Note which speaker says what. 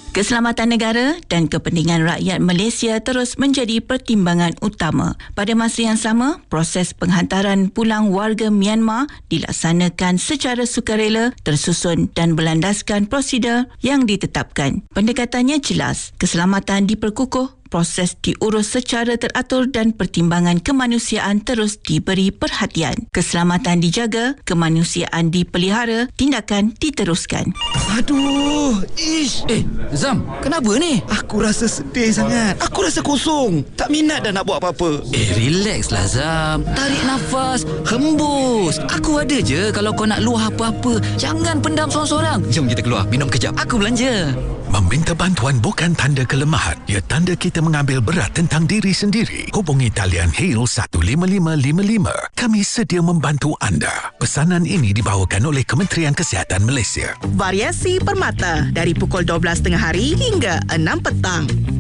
Speaker 1: Keselamatan negara dan kepentingan rakyat Malaysia terus menjadi pertimbangan utama. Pada masa yang sama, proses penghantaran pulang warga Myanmar dilaksanakan secara sukarela, tersusun dan berlandaskan prosedur yang ditetapkan. Pendekatannya jelas, keselamatan diperkukuh, proses diurus secara teratur dan pertimbangan kemanusiaan terus diberi perhatian. Keselamatan dijaga, kemanusiaan dipelihara, tindakan diteruskan.
Speaker 2: Aduh,
Speaker 3: Zam, kenapa ni?
Speaker 2: aku rasa sedih sangat. Aku rasa kosong. Tak minat dah nak buat apa-apa.
Speaker 3: Relax lah Zam. Tarik nafas, hembus. Aku ada je kalau kau nak luah apa-apa. Jangan pendam sorang-sorang. Jom kita keluar, minum kejap. Aku belanja.
Speaker 4: Meminta bantuan bukan tanda kelemahan. Ia tanda kita mengambil berat tentang diri sendiri. Hubungi talian HAIL 15555. Kami sedia membantu anda. Pesanan ini dibawakan oleh Kementerian Kesihatan Malaysia.
Speaker 5: Variasi Permata dari pukul 12.30 hari hingga 6 petang.